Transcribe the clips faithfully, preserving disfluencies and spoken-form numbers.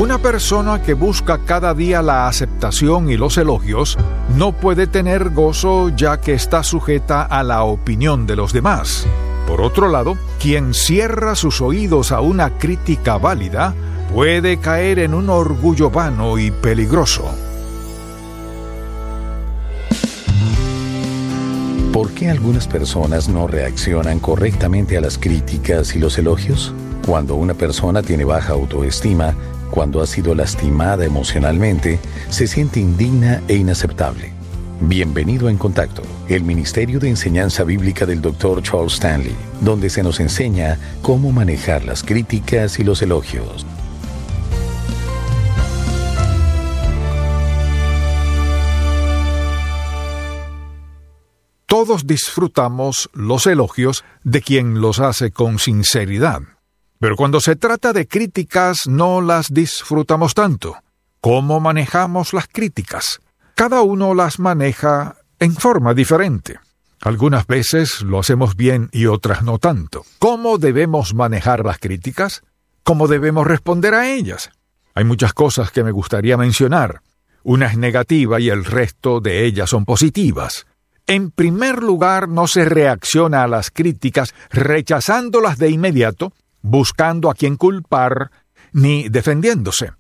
Una persona que busca cada día la aceptación y los elogios no puede tener gozo ya que está sujeta a la opinión de los demás. Por otro lado, quien cierra sus oídos a una crítica válida puede caer en un orgullo vano y peligroso. ¿Por qué algunas personas no reaccionan correctamente a las críticas y los elogios? Cuando una persona tiene baja autoestima, cuando ha sido lastimada emocionalmente, se siente indigna e inaceptable. Bienvenido a En Contacto, el Ministerio de Enseñanza Bíblica del doctor Charles Stanley, donde se nos enseña cómo manejar las críticas y los elogios. Todos disfrutamos los elogios de quien los hace con sinceridad. Pero cuando se trata de críticas, no las disfrutamos tanto. ¿Cómo manejamos las críticas? Cada uno las maneja en forma diferente. Algunas veces lo hacemos bien y otras no tanto. ¿Cómo debemos manejar las críticas? ¿Cómo debemos responder a ellas? Hay muchas cosas que me gustaría mencionar. Una es negativa y el resto de ellas son positivas. En primer lugar, no se reacciona a las críticas rechazándolas de inmediato, buscando a quien culpar, ni defendiéndose.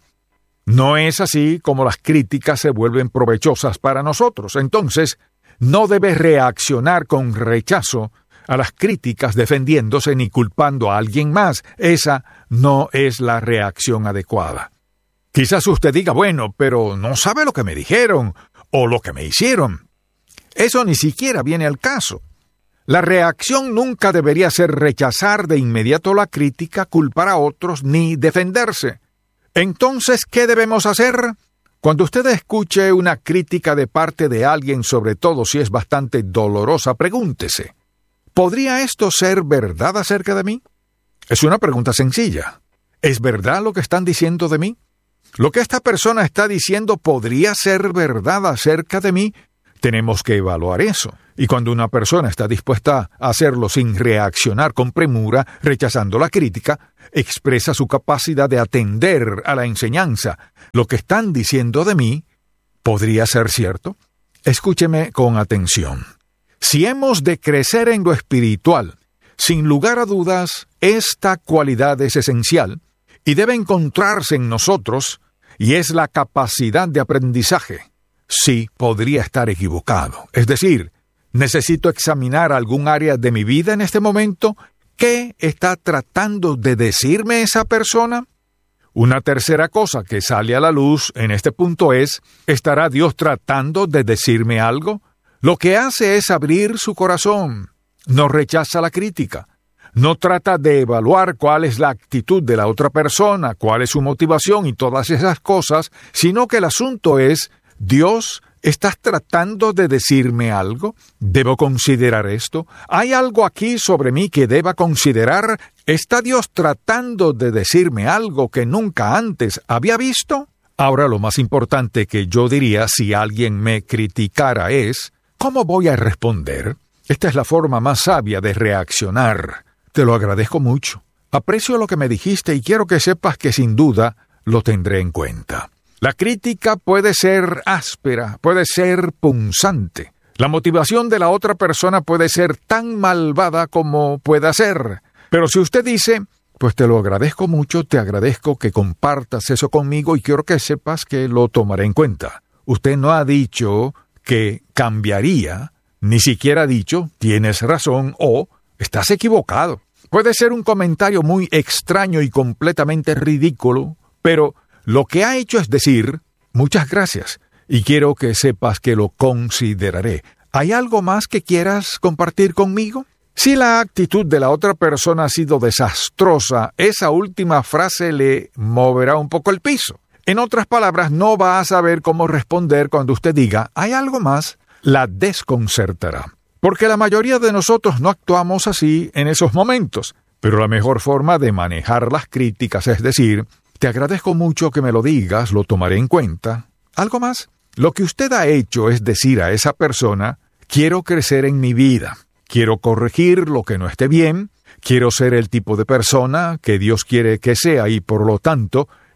No es así como las críticas se vuelven provechosas para nosotros. Entonces, no debe reaccionar con rechazo a las críticas defendiéndose ni culpando a alguien más. Esa no es la reacción adecuada. Quizás usted diga, bueno, pero no sabe lo que me dijeron o lo que me hicieron. Eso ni siquiera viene al caso. La reacción nunca debería ser rechazar de inmediato la crítica, culpar a otros, ni defenderse. Entonces, ¿qué debemos hacer? Cuando usted escuche una crítica de parte de alguien, sobre todo si es bastante dolorosa, pregúntese, ¿podría esto ser verdad acerca de mí? Es una pregunta sencilla. ¿Es verdad lo que están diciendo de mí? ¿Lo que esta persona está diciendo podría ser verdad acerca de mí? Tenemos que evaluar eso. Y cuando una persona está dispuesta a hacerlo sin reaccionar con premura, rechazando la crítica, expresa su capacidad de atender a la enseñanza. Lo que están diciendo de mí, ¿podría ser cierto? Escúcheme con atención. Si hemos de crecer en lo espiritual, sin lugar a dudas, esta cualidad es esencial y debe encontrarse en nosotros, y es la capacidad de aprendizaje. Sí, podría estar equivocado. Es decir, necesito examinar algún área de mi vida en este momento. ¿Qué está tratando de decirme esa persona? Una tercera cosa que sale a la luz en este punto es, ¿estará Dios tratando de decirme algo? Lo que hace es abrir su corazón. No rechaza la crítica. No trata de evaluar cuál es la actitud de la otra persona, cuál es su motivación y todas esas cosas, sino que el asunto es, Dios, ¿estás tratando de decirme algo? ¿Debo considerar esto? ¿Hay algo aquí sobre mí que deba considerar? ¿Está Dios tratando de decirme algo que nunca antes había visto? Ahora, lo más importante que yo diría si alguien me criticara es, ¿cómo voy a responder? Esta es la forma más sabia de reaccionar. Te lo agradezco mucho. Aprecio lo que me dijiste y quiero que sepas que sin duda lo tendré en cuenta. La crítica puede ser áspera, puede ser punzante. La motivación de la otra persona puede ser tan malvada como pueda ser. Pero si usted dice, pues te lo agradezco mucho, te agradezco que compartas eso conmigo y quiero que sepas que lo tomaré en cuenta. Usted no ha dicho que cambiaría, ni siquiera ha dicho, tienes razón o estás equivocado. Puede ser un comentario muy extraño y completamente ridículo, pero lo que ha hecho es decir, muchas gracias, y quiero que sepas que lo consideraré. ¿Hay algo más que quieras compartir conmigo? Si la actitud de la otra persona ha sido desastrosa, esa última frase le moverá un poco el piso. En otras palabras, no va a saber cómo responder cuando usted diga, ¿hay algo más? La desconcertará. Porque la mayoría de nosotros no actuamos así en esos momentos. Pero la mejor forma de manejar las críticas es decir, te agradezco mucho que me lo digas, lo tomaré en cuenta. ¿Algo más? Lo que usted ha hecho es decir a esa persona, quiero crecer en mi vida, quiero corregir lo que no esté bien, quiero ser el tipo de persona que Dios quiere que sea y por lo tanto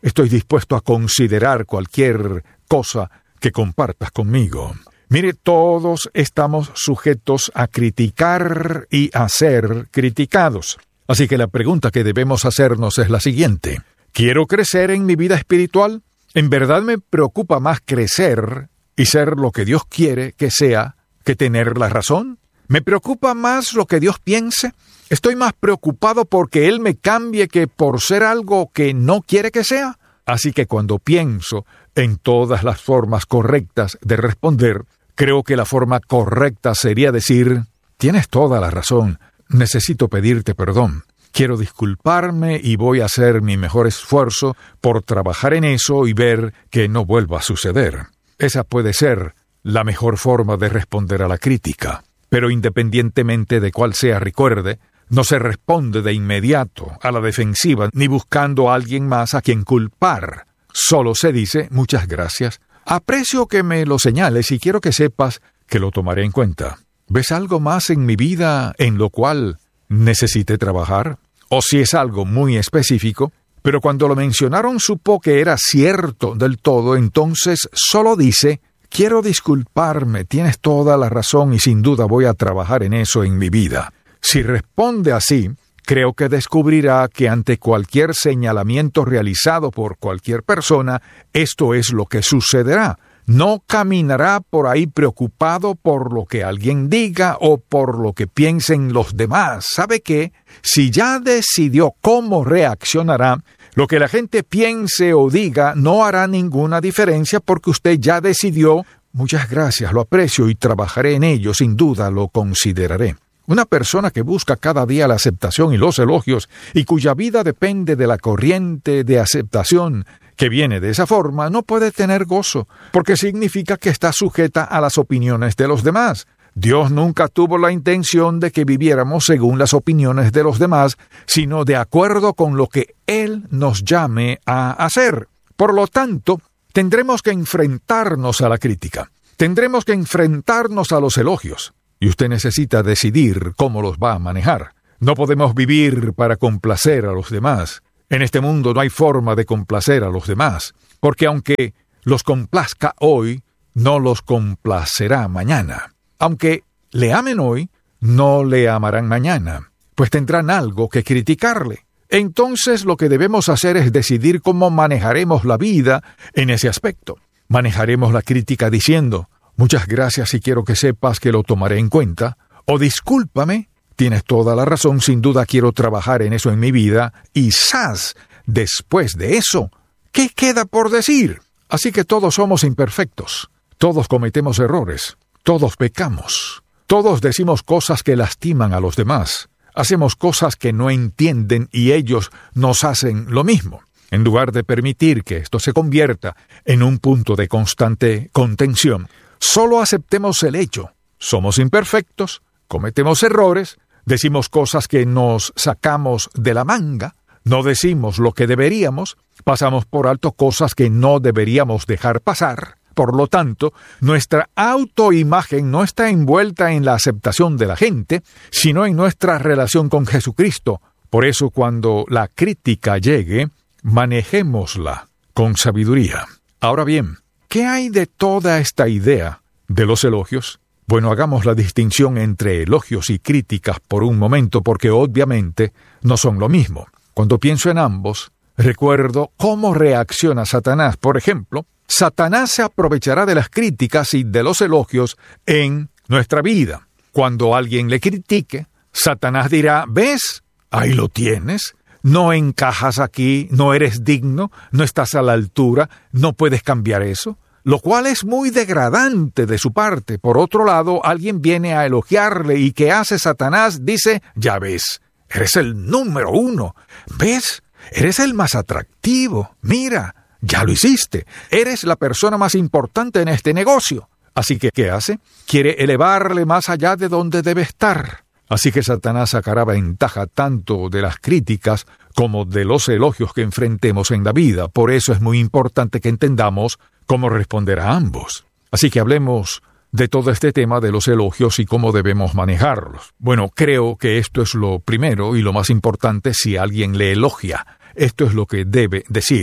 estoy dispuesto a considerar cualquier cosa que compartas conmigo. Mire, todos estamos sujetos a criticar y a ser criticados. Así que la pregunta que debemos hacernos es la siguiente. ¿Quiero crecer en mi vida espiritual? ¿En verdad me preocupa más crecer y ser lo que Dios quiere que sea que tener la razón? ¿Me preocupa más lo que Dios piense? ¿Estoy más preocupado porque Él me cambie que por ser algo que no quiere que sea? Así que cuando pienso en todas las formas correctas de responder, creo que la forma correcta sería decir, tienes toda la razón, necesito pedirte perdón. Quiero disculparme y voy a hacer mi mejor esfuerzo por trabajar en eso y ver que no vuelva a suceder. Esa puede ser la mejor forma de responder a la crítica. Pero independientemente de cuál sea, recuerde, no se responde de inmediato a la defensiva ni buscando a alguien más a quien culpar. Solo se dice, muchas gracias, aprecio que me lo señales y quiero que sepas que lo tomaré en cuenta. ¿Ves algo más en mi vida en lo cual necesite trabajar? O si es algo muy específico, pero cuando lo mencionaron supo que era cierto del todo, entonces solo dice, quiero disculparme, tienes toda la razón y sin duda voy a trabajar en eso en mi vida. Si responde así, creo que descubrirá que ante cualquier señalamiento realizado por cualquier persona, esto es lo que sucederá. No caminará por ahí preocupado por lo que alguien diga o por lo que piensen los demás. ¿Sabe qué? Si ya decidió cómo reaccionará, lo que la gente piense o diga no hará ninguna diferencia porque usted ya decidió, muchas gracias, lo aprecio y trabajaré en ello, sin duda lo consideraré. Una persona que busca cada día la aceptación y los elogios y cuya vida depende de la corriente de aceptación que viene de esa forma, no puede tener gozo, porque significa que está sujeta a las opiniones de los demás. Dios nunca tuvo la intención de que viviéramos según las opiniones de los demás, sino de acuerdo con lo que Él nos llame a hacer. Por lo tanto, tendremos que enfrentarnos a la crítica. Tendremos que enfrentarnos a los elogios. Y usted necesita decidir cómo los va a manejar. No podemos vivir para complacer a los demás. En este mundo no hay forma de complacer a los demás, porque aunque los complazca hoy, no los complacerá mañana. Aunque le amen hoy, no le amarán mañana, pues tendrán algo que criticarle. Entonces lo que debemos hacer es decidir cómo manejaremos la vida en ese aspecto. Manejaremos la crítica diciendo, muchas gracias y quiero que sepas que lo tomaré en cuenta, o discúlpame, tienes toda la razón, sin duda quiero trabajar en eso en mi vida, y ¡zas! Después de eso, ¿qué queda por decir? Así que todos somos imperfectos, todos cometemos errores, todos pecamos, todos decimos cosas que lastiman a los demás, hacemos cosas que no entienden y ellos nos hacen lo mismo. En lugar de permitir que esto se convierta en un punto de constante contención, solo aceptemos el hecho. Somos imperfectos, cometemos errores, decimos cosas que nos sacamos de la manga, no decimos lo que deberíamos, pasamos por alto cosas que no deberíamos dejar pasar. Por lo tanto, nuestra autoimagen no está envuelta en la aceptación de la gente, sino en nuestra relación con Jesucristo. Por eso, cuando la crítica llegue, manejémosla con sabiduría. Ahora bien, ¿qué hay de toda esta idea de los elogios? Bueno, hagamos la distinción entre elogios y críticas por un momento, porque obviamente no son lo mismo. Cuando pienso en ambos, recuerdo cómo reacciona Satanás. Por ejemplo, Satanás se aprovechará de las críticas y de los elogios en nuestra vida. Cuando alguien le critique, Satanás dirá, ¿ves? Ahí lo tienes. No encajas aquí, no eres digno, no estás a la altura, no puedes cambiar eso. Lo cual es muy degradante de su parte. Por otro lado, alguien viene a elogiarle y ¿qué hace Satanás? Dice, ya ves, eres el número uno. ¿Ves? Eres el más atractivo. Mira, ya lo hiciste. Eres la persona más importante en este negocio. Así que, ¿qué hace? Quiere elevarle más allá de donde debe estar. Así que Satanás sacará ventaja tanto de las críticas como de los elogios que enfrentemos en la vida. Por eso es muy importante que entendamos cómo responder a ambos. Así que hablemos de todo este tema de los elogios y cómo debemos manejarlos. Bueno, creo que esto es lo primero y lo más importante si alguien le elogia. Esto es lo que debe decir.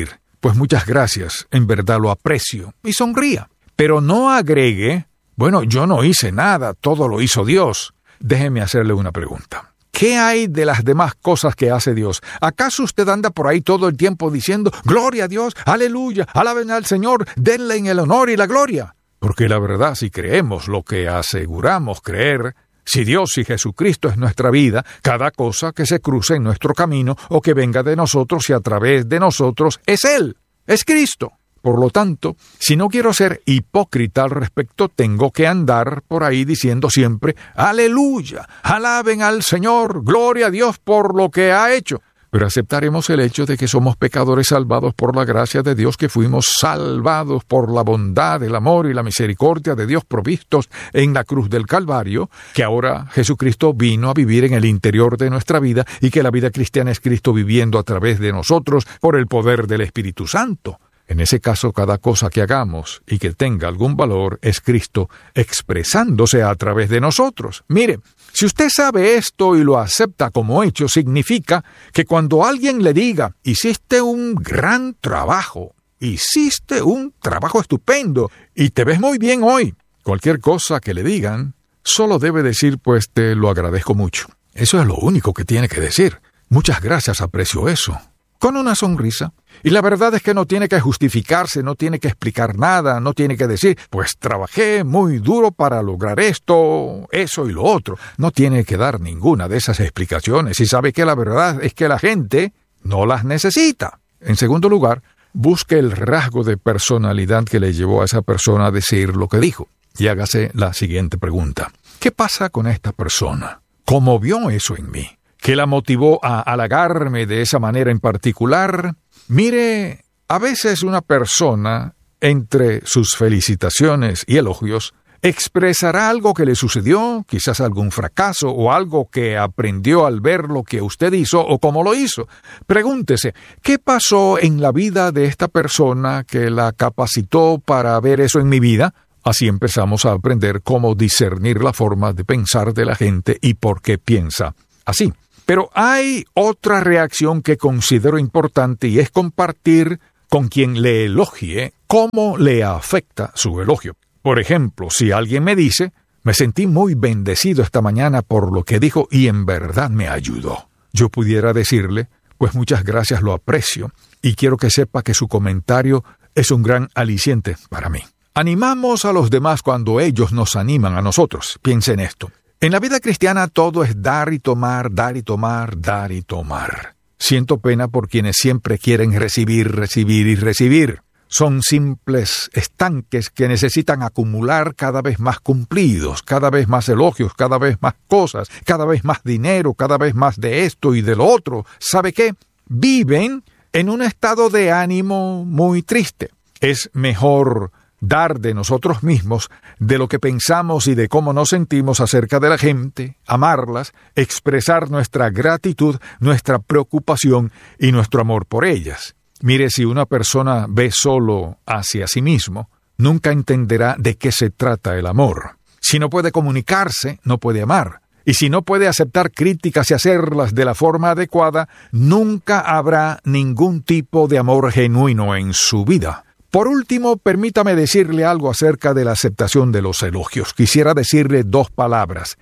pues muchas gracias, en verdad lo aprecio, y sonría. Pero no agregue, bueno, yo no hice nada, todo lo hizo Dios. Déjeme hacerle una pregunta. ¿Qué hay de las demás cosas que hace Dios? ¿Acaso usted anda por ahí todo el tiempo diciendo, gloria a Dios, aleluya, alaben al Señor, denle en el honor y la gloria? Porque la verdad, si creemos lo que aseguramos creer, si Dios y Jesucristo es nuestra vida, cada cosa que se cruce en nuestro camino o que venga de nosotros y a través de nosotros es Él, es Cristo. Por lo tanto, si no quiero ser hipócrita al respecto, tengo que andar por ahí diciendo siempre, aleluya, alaben al Señor, gloria a Dios por lo que ha hecho. Pero aceptaremos el hecho de que somos pecadores salvados por la gracia de Dios, que fuimos salvados por la bondad, el amor y la misericordia de Dios provistos en la cruz del Calvario, que ahora Jesucristo vino a vivir en el interior de nuestra vida y que la vida cristiana es Cristo viviendo a través de nosotros por el poder del Espíritu Santo. En ese caso, cada cosa que hagamos y que tenga algún valor es Cristo expresándose a través de nosotros. Mire, si usted sabe esto y lo acepta como hecho, significa que cuando alguien le diga, hiciste un gran trabajo, hiciste un trabajo estupendo y te ves muy bien hoy, cualquier cosa que le digan, solo debe decir, pues te lo agradezco mucho. Eso es lo único que tiene que decir. Muchas gracias, aprecio eso. Con una sonrisa. Y la verdad es que no tiene que justificarse, no tiene que explicar nada, no tiene que decir, pues trabajé muy duro para lograr esto, eso y lo otro. No tiene que dar ninguna de esas explicaciones y sabe que la verdad es que la gente no las necesita. En segundo lugar, busque el rasgo de personalidad que le llevó a esa persona a decir lo que dijo. Y hágase la siguiente pregunta. ¿Qué pasa con esta persona? ¿Cómo vio eso en mí? ¿Qué la motivó a halagarme de esa manera en particular? Mire, a veces una persona, entre sus felicitaciones y elogios, expresará algo que le sucedió, quizás algún fracaso o algo que aprendió al ver lo que usted hizo o cómo lo hizo. Pregúntese, ¿qué pasó en la vida de esta persona que la capacitó para ver eso en mi vida? Así empezamos a aprender cómo discernir la forma de pensar de la gente y por qué piensa así. Pero hay otra reacción que considero importante y es compartir con quien le elogie cómo le afecta su elogio. Por ejemplo, si alguien me dice, me sentí muy bendecido esta mañana por lo que dijo y en verdad me ayudó. Yo pudiera decirle, pues muchas gracias, lo aprecio y quiero que sepa que su comentario es un gran aliciente para mí. Animamos a los demás cuando ellos nos animan a nosotros. Piensen esto. En la vida cristiana todo es dar y tomar, dar y tomar, dar y tomar. Siento pena por quienes siempre quieren recibir, recibir y recibir. Son simples estanques que necesitan acumular cada vez más cumplidos, cada vez más elogios, cada vez más cosas, cada vez más dinero, cada vez más de esto y de lo otro. ¿Sabe qué? Viven en un estado de ánimo muy triste. Es mejor dar de nosotros mismos, de lo que pensamos y de cómo nos sentimos acerca de la gente, amarlas, expresar nuestra gratitud, nuestra preocupación y nuestro amor por ellas. Mire, si una persona ve solo hacia sí mismo, nunca entenderá de qué se trata el amor. Si no puede comunicarse, no puede amar. Y si no puede aceptar críticas y hacerlas de la forma adecuada, nunca habrá ningún tipo de amor genuino en su vida. Por último, permítame decirle algo acerca de la aceptación de los elogios. Quisiera decirle dos palabras: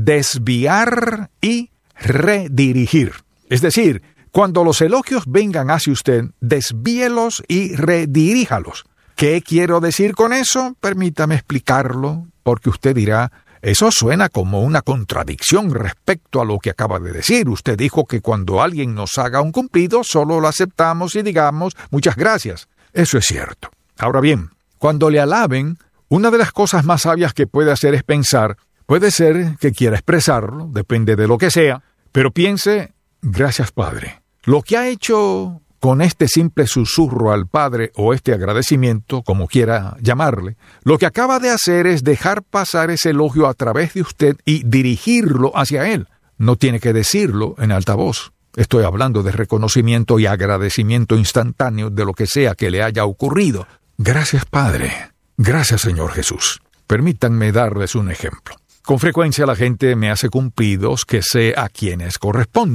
desviar y redirigir. Es decir, cuando los elogios vengan hacia usted, desvíelos y rediríjalos. ¿Qué quiero decir con eso? Permítame explicarlo, porque usted dirá, eso suena como una contradicción respecto a lo que acaba de decir. Usted dijo que cuando alguien nos haga un cumplido, solo lo aceptamos y digamos, muchas gracias. Eso es cierto. Ahora bien, cuando le alaben, una de las cosas más sabias que puede hacer es pensar, puede ser que quiera expresarlo, depende de lo que sea, pero piense, gracias Padre. Lo que ha hecho con este simple susurro al Padre o este agradecimiento, como quiera llamarle, lo que acaba de hacer es dejar pasar ese elogio a través de usted y dirigirlo hacia Él. No tiene que decirlo en alta voz. Estoy hablando de reconocimiento y agradecimiento instantáneo de lo que sea que le haya ocurrido. Gracias, Padre. Gracias, Señor Jesús. Permítanme darles un ejemplo. Con frecuencia la gente me hace cumplidos que sé a quienes corresponden.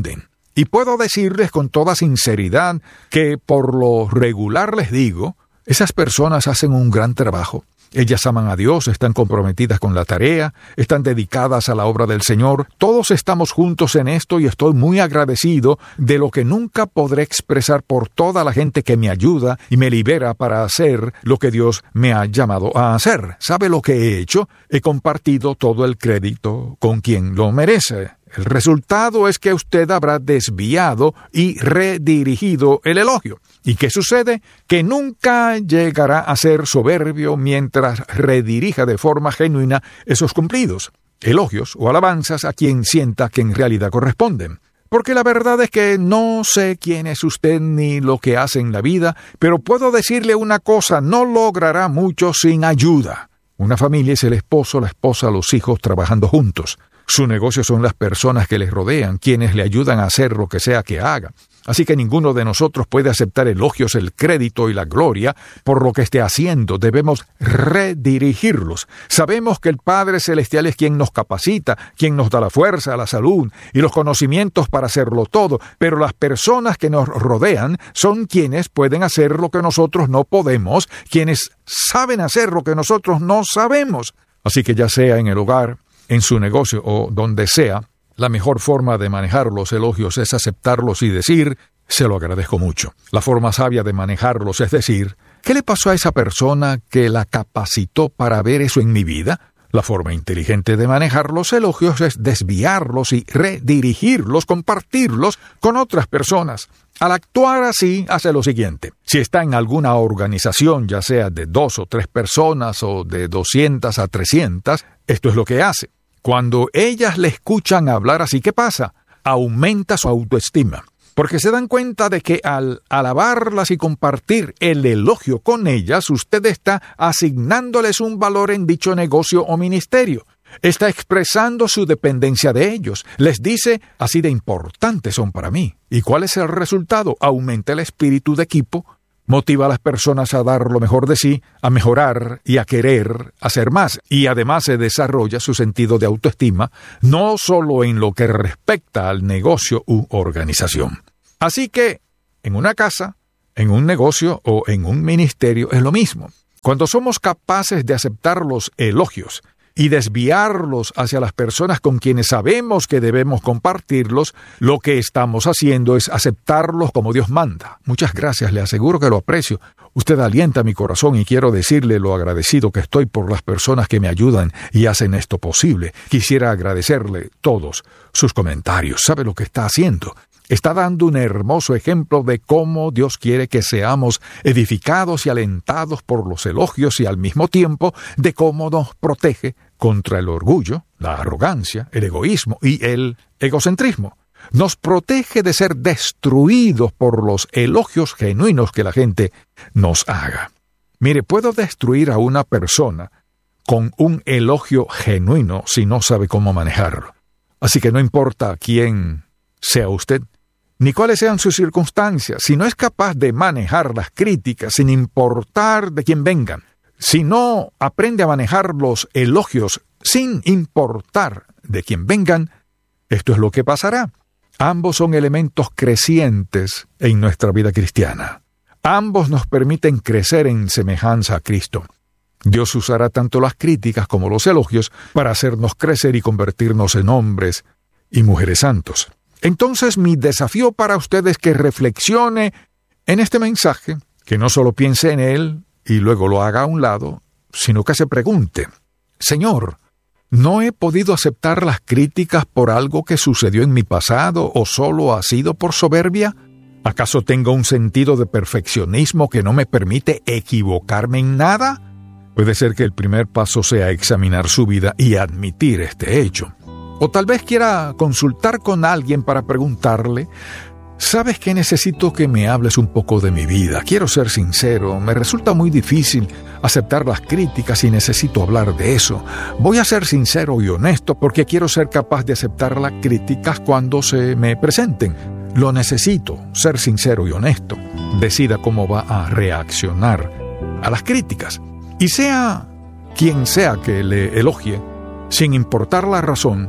Y puedo decirles con toda sinceridad que por lo regular les digo, esas personas hacen un gran trabajo. Ellas aman a Dios, están comprometidas con la tarea, están dedicadas a la obra del Señor. Todos estamos juntos en esto y estoy muy agradecido de lo que nunca podré expresar por toda la gente que me ayuda y me libera para hacer lo que Dios me ha llamado a hacer. ¿Sabe lo que he hecho? He compartido todo el crédito con quien lo merece. El resultado es que usted habrá desviado y redirigido el elogio. ¿Y qué sucede? Que nunca llegará a ser soberbio mientras redirija de forma genuina esos cumplidos, elogios o alabanzas a quien sienta que en realidad corresponden. Porque la verdad es que no sé quién es usted ni lo que hace en la vida, pero puedo decirle una cosa, no logrará mucho sin ayuda. Una familia es el esposo, la esposa, los hijos trabajando juntos. Su negocio son las personas que les rodean, quienes le ayudan a hacer lo que sea que haga. Así que ninguno de nosotros puede aceptar elogios, el crédito y la gloria por lo que esté haciendo. Debemos redirigirlos. Sabemos que el Padre Celestial es quien nos capacita, quien nos da la fuerza, la salud y los conocimientos para hacerlo todo, pero las personas que nos rodean son quienes pueden hacer lo que nosotros no podemos, quienes saben hacer lo que nosotros no sabemos. Así que ya sea en el hogar, en su negocio o donde sea, la mejor forma de manejar los elogios es aceptarlos y decir, se lo agradezco mucho. La forma sabia de manejarlos es decir, ¿qué le pasó a esa persona que la capacitó para ver eso en mi vida? La forma inteligente de manejar los elogios es desviarlos y redirigirlos, compartirlos con otras personas. Al actuar así, hace lo siguiente. Si está en alguna organización, ya sea de dos o tres personas o de doscientas a trescientas, esto es lo que hace. Cuando ellas le escuchan hablar así, ¿qué pasa? Aumenta su autoestima. Porque se dan cuenta de que al alabarlas y compartir el elogio con ellas, usted está asignándoles un valor en dicho negocio o ministerio. Está expresando su dependencia de ellos. Les dice, así de importantes son para mí. ¿Y cuál es el resultado? Aumenta el espíritu de equipo, motiva a las personas a dar lo mejor de sí, a mejorar y a querer hacer más. Y además se desarrolla su sentido de autoestima, no solo en lo que respecta al negocio u organización. Así que, en una casa, en un negocio o en un ministerio es lo mismo. Cuando somos capaces de aceptar los elogios y desviarlos hacia las personas con quienes sabemos que debemos compartirlos, lo que estamos haciendo es aceptarlos como Dios manda. Muchas gracias, le aseguro que lo aprecio. Usted alienta mi corazón y quiero decirle lo agradecido que estoy por las personas que me ayudan y hacen esto posible. Quisiera agradecerle todos sus comentarios. ¿Sabe lo que está haciendo? Está dando un hermoso ejemplo de cómo Dios quiere que seamos edificados y alentados por los elogios y al mismo tiempo de cómo nos protege contra el orgullo, la arrogancia, el egoísmo y el egocentrismo. Nos protege de ser destruidos por los elogios genuinos que la gente nos haga. Mire, puedo destruir a una persona con un elogio genuino si no sabe cómo manejarlo. Así que no importa quién sea usted, ni cuáles sean sus circunstancias, si no es capaz de manejar las críticas sin importar de quién vengan, si no aprende a manejar los elogios sin importar de quién vengan, esto es lo que pasará. Ambos son elementos crecientes en nuestra vida cristiana. Ambos nos permiten crecer en semejanza a Cristo. Dios usará tanto las críticas como los elogios para hacernos crecer y convertirnos en hombres y mujeres santos. Entonces, mi desafío para usted es que reflexione en este mensaje, que no solo piense en él y luego lo haga a un lado, sino que se pregunte, Señor, ¿no he podido aceptar las críticas por algo que sucedió en mi pasado o solo ha sido por soberbia? ¿Acaso tengo un sentido de perfeccionismo que no me permite equivocarme en nada? Puede ser que el primer paso sea examinar su vida y admitir este hecho. O tal vez quiera consultar con alguien para preguntarle, ¿sabes que necesito que me hables un poco de mi vida? Quiero ser sincero, me resulta muy difícil aceptar las críticas y necesito hablar de eso. Voy a ser sincero y honesto porque quiero ser capaz de aceptar las críticas cuando se me presenten. Lo necesito, ser sincero y honesto. Decida cómo va a reaccionar a las críticas. Y sea quien sea que le elogie, sin importar la razón,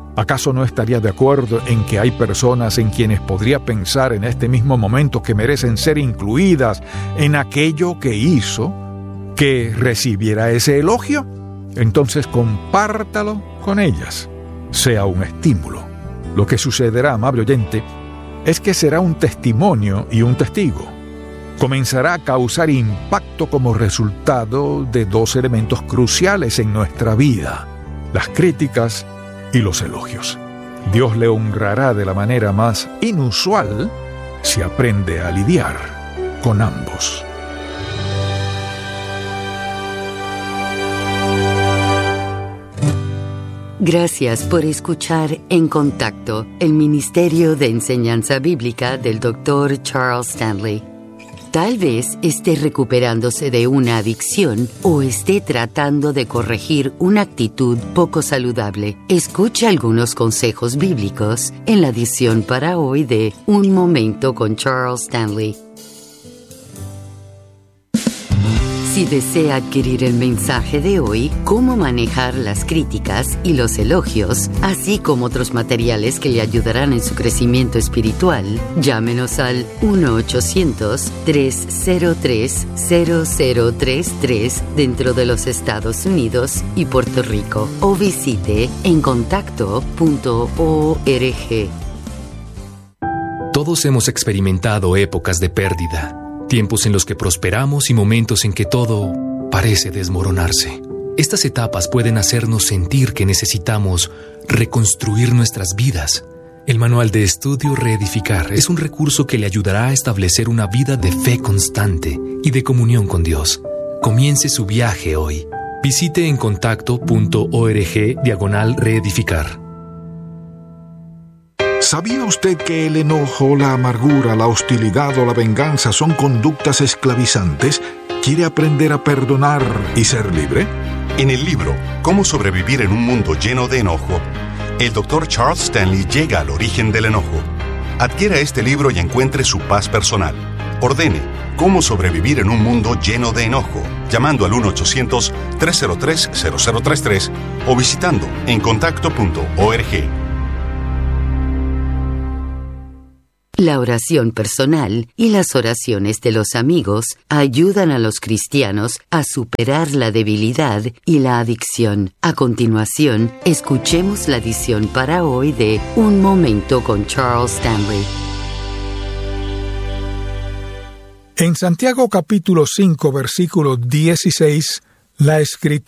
¿Acaso no estaría de acuerdo en que hay personas en quienes podría pensar en este mismo momento que merecen ser incluidas en aquello que hizo, que recibiera ese elogio? Entonces compártalo con ellas. Sea un estímulo. Lo que sucederá, amable oyente, es que será un testimonio y un testigo. Comenzará a causar impacto como resultado de dos elementos cruciales en nuestra vida: las críticas y los elogios. Dios le honrará de la manera más inusual si aprende a lidiar con ambos. Gracias por escuchar En Contacto, el Ministerio de Enseñanza Bíblica del doctor Charles Stanley. Tal vez esté recuperándose de una adicción o esté tratando de corregir una actitud poco saludable. Escuche algunos consejos bíblicos en la edición para hoy de Un Momento con Charles Stanley. Si desea adquirir el mensaje de hoy, Cómo manejar las críticas y los elogios, así como otros materiales que le ayudarán en su crecimiento espiritual, llámenos al uno ochocientos, tres cero tres, cero cero tres tres dentro de los Estados Unidos y Puerto Rico, o visite en contacto punto org. Todos hemos experimentado épocas de pérdida. Tiempos en los que prosperamos y momentos en que todo parece desmoronarse. Estas etapas pueden hacernos sentir que necesitamos reconstruir nuestras vidas. El manual de estudio Reedificar es un recurso que le ayudará a establecer una vida de fe constante y de comunión con Dios. Comience su viaje hoy. Visite en contacto punto org diagonal reedificar. ¿Sabía usted que el enojo, la amargura, la hostilidad o la venganza son conductas esclavizantes? ¿Quiere aprender a perdonar y ser libre? En el libro Cómo sobrevivir en un mundo lleno de enojo, el doctor Charles Stanley llega al origen del enojo. Adquiera este libro y encuentre su paz personal. Ordene Cómo sobrevivir en un mundo lleno de enojo, llamando al uno ochocientos, tres cero tres, cero cero tres tres o visitando en contacto punto org. La oración personal y las oraciones de los amigos ayudan a los cristianos a superar la debilidad y la adicción. A continuación, escuchemos la edición para hoy de Un Momento con Charles Stanley. En Santiago capítulo cinco, versículo dieciséis, la Escritura